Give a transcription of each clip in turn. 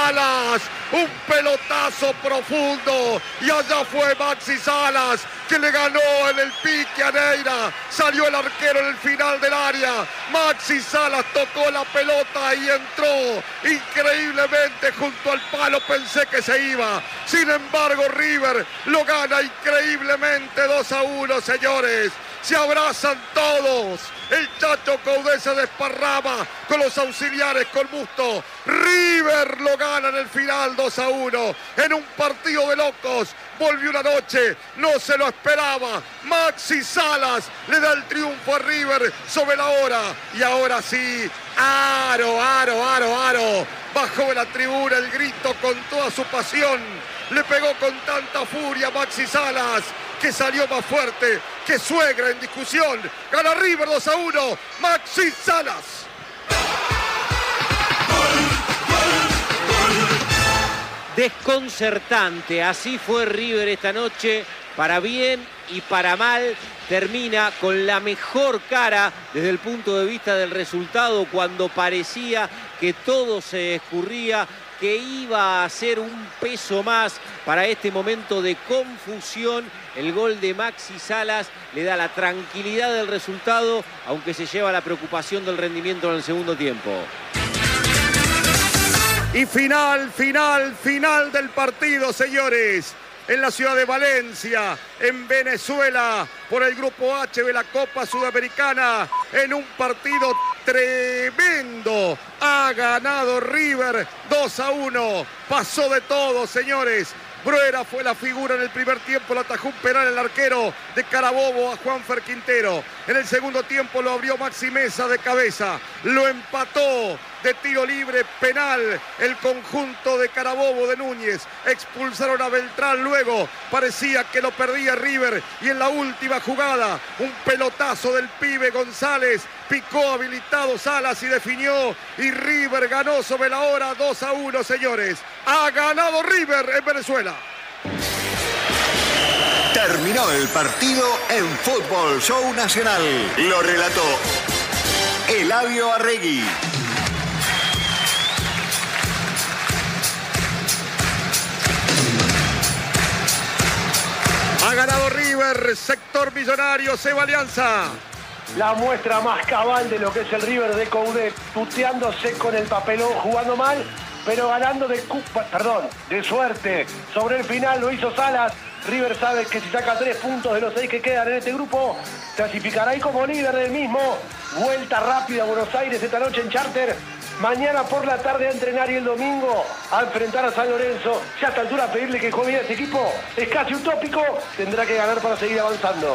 Salas, un pelotazo profundo, y allá fue Maxi Salas, que le ganó en el pique a Neira. Salió el arquero en el final del área. Maxi Salas tocó la pelota y entró increíblemente junto al palo. Pensé que se iba. Sin embargo, River lo gana increíblemente 2-1, señores. Se abrazan todos. El Chacho Coudet se desparrama con los auxiliares, con Busto. River lo gana en el final 2-1. En un partido de locos. Volvió una noche, no se lo esperaba. Maxi Salas le da el triunfo a River sobre la hora. Y ahora sí, Aro. Bajó de la tribuna el grito con toda su pasión. Le pegó con tanta furia Maxi Salas, que salió más fuerte que Suegra en discusión. Gana River 2-1, Maxi Salas. Desconcertante, así fue River esta noche, para bien y para mal. Termina con la mejor cara desde el punto de vista del resultado, cuando parecía que todo se escurría, que iba a ser un peso más para este momento de confusión. El gol de Maxi Salas le da la tranquilidad del resultado, aunque se lleva la preocupación del rendimiento en el segundo tiempo. Y final del partido, señores. En la ciudad de Valencia, en Venezuela, por el Grupo H de la Copa Sudamericana, en un partido tremendo. Ha ganado River 2-1. Pasó de todo, señores. Bruera fue la figura en el primer tiempo, lo atajó un penal el arquero de Carabobo a Juanfer Quintero. En el segundo tiempo lo abrió Maxi Meza de cabeza, lo empató de tiro libre, penal, el conjunto de Carabobo de Núñez. Expulsaron a Beltrán luego, parecía que lo perdía River, y en la última jugada, un pelotazo del pibe González, picó habilitado Salas y definió, y River ganó sobre la hora 2-1, señores. Ha ganado River en Venezuela. Terminó el partido en Fútbol Show Nacional. Lo relató Eladio Arregui. Ha ganado River, sector millonario, Seba Alianza. La muestra más cabal de lo que es el River de Coudet, tuteándose con el papelón, jugando mal, pero ganando de suerte. Sobre el final lo hizo Salas. River sabe que si saca 3 puntos de los 6 que quedan en este grupo, clasificará ahí como líder del mismo. Vuelta rápida a Buenos Aires esta noche en charter. Mañana por la tarde a entrenar, y el domingo a enfrentar a San Lorenzo. Ya a esta altura pedirle que juegue bien a este equipo es casi utópico. Tendrá que ganar para seguir avanzando.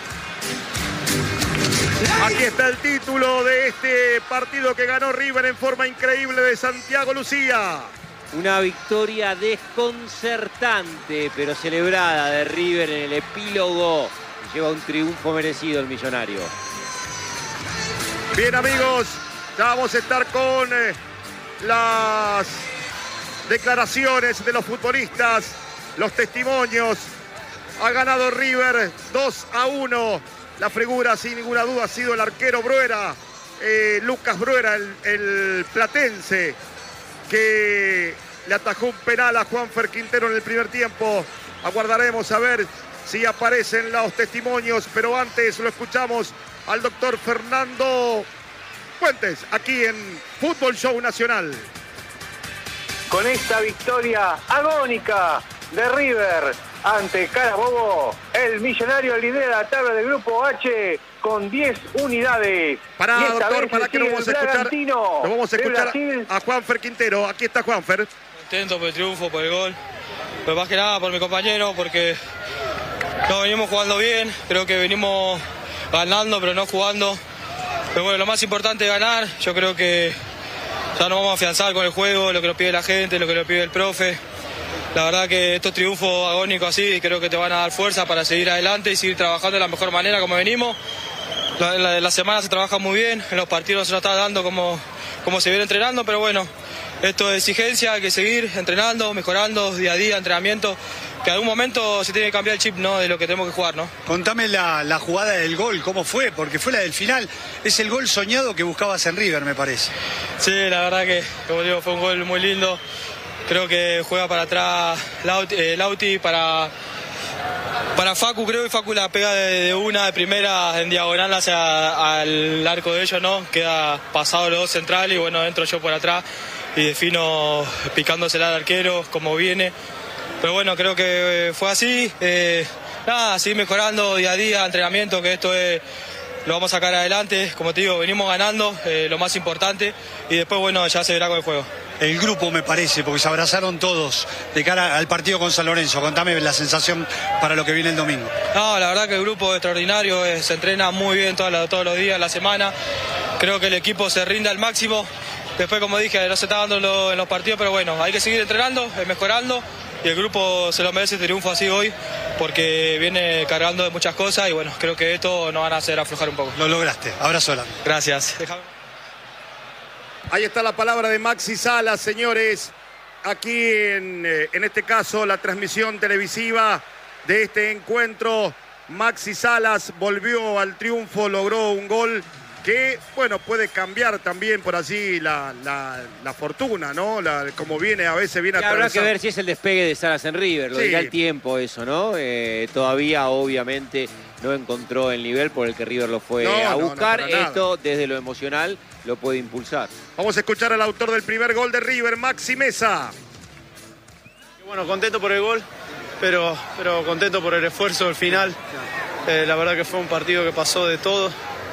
Aquí está el título de este partido que ganó River en forma increíble, de Santiago Lucía. Una victoria desconcertante, pero celebrada, de River en el epílogo. Lleva un triunfo merecido el millonario. Bien, amigos, ya vamos a estar con las declaraciones de los futbolistas, los testimonios. Ha ganado River 2-1. La figura, sin ninguna duda, ha sido el arquero Bruera, Lucas Bruera, el platense, que le atajó un penal a Juanfer Quintero en el primer tiempo. Aguardaremos a ver si aparecen los testimonios, pero antes lo escuchamos al doctor Fernando Fuentes, aquí en Fútbol Show Nacional. Con esta victoria agónica de River ante Carabobo, el millonario lidera la tabla del Grupo H con 10 unidades. Pará, doctor, para que lo vamos a escuchar. Lo vamos a escuchar a Juanfer Quintero. Aquí está Juanfer. Contento por el triunfo, por el gol. Pero más que nada por mi compañero, porque no venimos jugando bien. Creo que venimos ganando, pero no jugando. Pero bueno, lo más importante es ganar. Yo creo que ya nos vamos a afianzar con el juego, lo que nos pide la gente, lo que nos pide el profe. La verdad que estos triunfos agónicos así creo que te van a dar fuerza para seguir adelante y seguir trabajando de la mejor manera como venimos. La semana se trabaja muy bien, en los partidos se nos está dando como se viene entrenando, pero bueno, esto es exigencia, hay que seguir entrenando, mejorando día a día, entrenamiento, que en algún momento se tiene que cambiar el chip, ¿no?, de lo que tenemos que jugar, ¿no? Contame la jugada del gol, ¿cómo fue? Porque fue la del final, es el gol soñado que buscabas en River, me parece. Sí, la verdad que, como digo, fue un gol muy lindo. creo que juega para atrás Lauti para Facu, creo que Facu la pega de una de primera en diagonal hacia al arco de ellos, ¿no? Queda pasado los dos centrales y bueno, entro yo por atrás y defino picándosela al arquero como viene. Pero bueno, creo que fue así. Nada, seguir mejorando día a día, entrenamiento, que esto lo vamos a sacar adelante. Como te digo, venimos ganando, lo más importante, y después, bueno, ya se verá con el juego. El grupo, me parece, porque se abrazaron todos de cara al partido con San Lorenzo. Contame la sensación para lo que viene el domingo. No, la verdad que el grupo es extraordinario, se entrena muy bien todos los días de la semana. Creo que el equipo se rinde al máximo. Después, como dije, no se está dando en los partidos, pero bueno, hay que seguir entrenando, mejorando, y el grupo se lo merece este triunfo así hoy, porque viene cargando de muchas cosas y bueno, creo que esto nos van a hacer aflojar un poco. Lo lograste, abrazo grande. Gracias. Ahí está la palabra de Maxi Salas, señores. Aquí en este caso la transmisión televisiva de este encuentro. Maxi Salas volvió al triunfo, logró un gol que, bueno, puede cambiar también por así la fortuna, ¿no? Como viene, a veces viene a habrá que ver si es el despegue de Salas en River, lo dirá el tiempo eso, ¿no? Todavía, obviamente, no encontró el nivel por el que River lo fue a buscar. Esto, desde lo emocional, lo puede impulsar. Vamos a escuchar al autor del primer gol de River, Maxi Mesa. Bueno, contento por el gol, pero contento por el esfuerzo al final. La verdad que fue un partido que pasó de todo.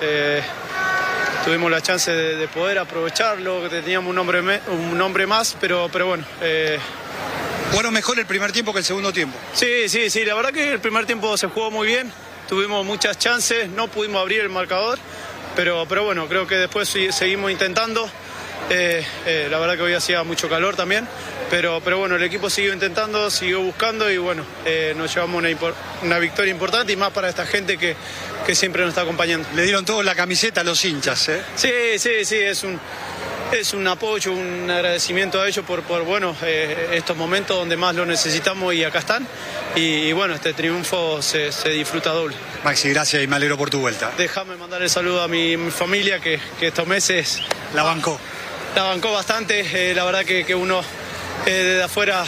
Tuvimos la chance de poder aprovecharlo, que teníamos un hombre más, pero bueno. ¿Jugaron mejor el primer tiempo que el segundo tiempo? Sí, la verdad que el primer tiempo se jugó muy bien, tuvimos muchas chances, no pudimos abrir el marcador, pero bueno, creo que después seguimos intentando. La verdad que hoy hacía mucho calor también, pero bueno, el equipo siguió intentando, siguió buscando y bueno, nos llevamos una victoria importante y más para esta gente que siempre nos está acompañando. Le dieron todos la camiseta a los hinchas, ¿eh? Sí, es un apoyo, un agradecimiento a ellos por bueno, estos momentos donde más lo necesitamos y acá están. Y bueno, este triunfo se disfruta doble. Maxi, gracias y me alegro por tu vuelta. Déjame mandar el saludo a mi familia que estos meses la bancó. La bancó bastante, la verdad que uno desde afuera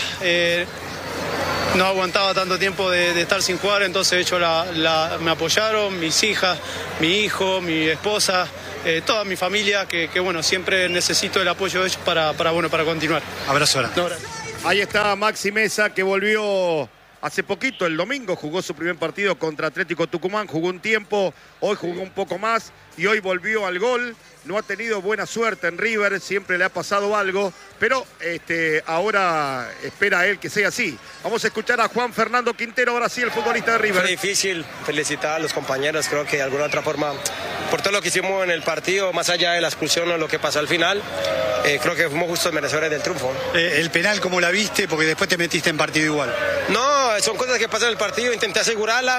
no aguantaba tanto tiempo de estar sin jugar, entonces de hecho me apoyaron, mis hijas, mi hijo, mi esposa, toda mi familia, que bueno, siempre necesito el apoyo de ellos para continuar. Abrazo grande. No, gracias. Ahí está Maxi Mesa, que volvió hace poquito, el domingo, jugó su primer partido contra Atlético Tucumán, jugó un tiempo, hoy jugó un poco más y hoy volvió al gol. No ha tenido buena suerte en River, siempre le ha pasado algo, pero ahora espera él que sea así. Vamos a escuchar a Juan Fernando Quintero, ahora sí, el futbolista de River. Fue difícil, felicitar a los compañeros, creo que de alguna otra forma, por todo lo que hicimos en el partido, más allá de la expulsión o lo que pasó al final, creo que fuimos justos merecedores del triunfo. ¿El penal cómo la viste? Porque después te metiste en partido igual. No, son cosas que pasan en el partido, intenté asegurarla.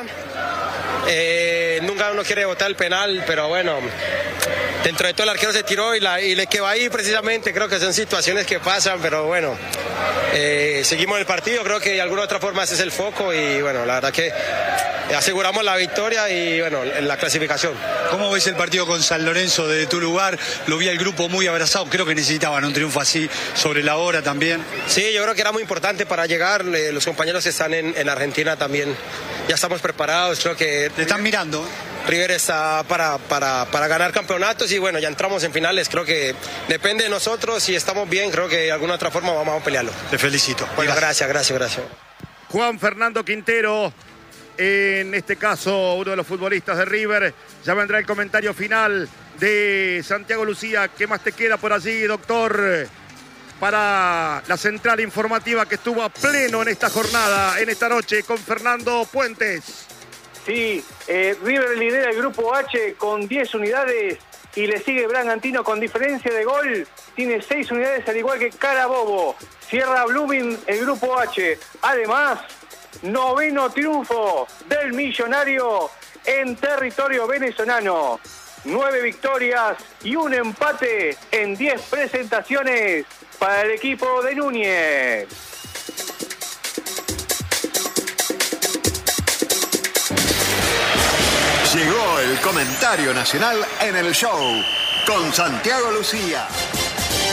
Nunca uno quiere botar el penal, pero bueno, dentro de todo el arquero se tiró y le quedó ahí precisamente. Creo que son situaciones que pasan, pero bueno, seguimos el partido, creo que de alguna otra forma ese es el foco y bueno, la verdad que aseguramos la victoria y bueno, la clasificación. ¿Cómo ves el partido con San Lorenzo desde tu lugar? Lo vi al grupo muy abrazado, creo que necesitaban un triunfo así sobre la hora también. Sí, yo creo que era muy importante para llegar, los compañeros están en Argentina también, ya estamos preparados, creo que... Te están mirando. River está para ganar campeonatos y bueno, ya entramos en finales, creo que depende de nosotros, si estamos bien, creo que de alguna otra forma vamos a pelearlo. Te felicito. Bueno, gracias. Juan Fernando Quintero, en este caso uno de los futbolistas de River. Ya vendrá el comentario final de Santiago Lucía. ¿Qué más te queda por allí, doctor? Para la central informativa que estuvo a pleno en esta jornada, en esta noche, con Fernando Puentes. Sí, River lidera el grupo H con 10 unidades y le sigue Bragantino con diferencia de gol. Tiene 6 unidades al igual que Carabobo. Cierra Blooming el grupo H. Además, 9º triunfo del Millonario en territorio venezolano. 9 victorias y un empate en 10 presentaciones para el equipo de Núñez. Llegó el comentario nacional en el show con Santiago Lucía.